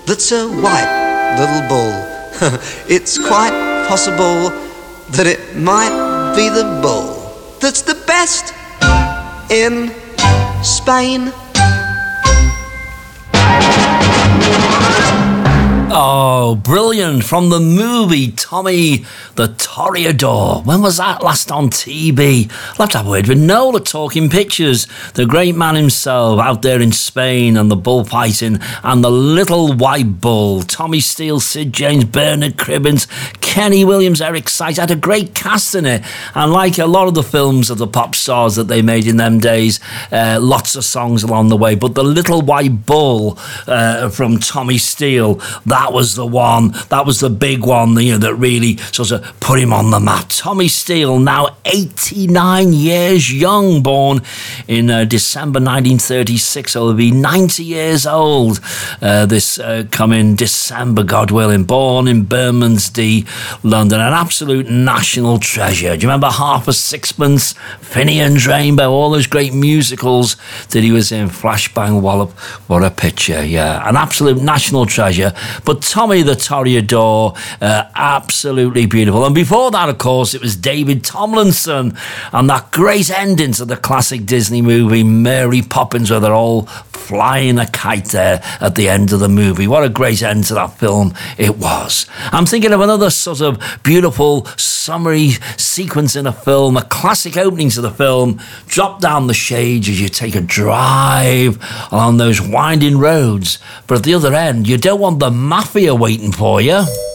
that's a white little bull. It's quite possible that it might be the bull that's the best in Spain. Oh, brilliant. From the movie Tommy the Toreador. When was that last on TV? I'll have to have a word with Noel at Talking Pictures. The great man himself out there in Spain and the bullfighting and the little white bull. Tommy Steele, Sid James, Bernard Cribbins, Kenny Williams, Eric Sykes. Had a great cast in it. And like a lot of the films of the pop stars that they made in them days, lots of songs along the way. But the little white bull from Tommy Steele, that was the one, that was the big one, that really sort of put him on the map. Tommy Steele, now 89 years young, born in December 1936, so he'll be 90 years old this coming December, God willing. Born in Bermondsey, London, an absolute national treasure. Do you remember Half a Sixpence, Finian's Rainbow, all those great musicals that he was in? Flashbang Wallop, what a picture, yeah. An absolute national treasure. But Tommy the Toreador, absolutely beautiful. And before that, of course, it was David Tomlinson and that great ending to the classic Disney movie Mary Poppins, where they're all flying a kite there at the end of the movie. What a great end to that film it was. I'm thinking of another sort of beautiful summery sequence in a film, a classic opening to the film. Drop down the shades as you take a drive along those winding roads. But at the other end, you don't want the mafia waiting for you.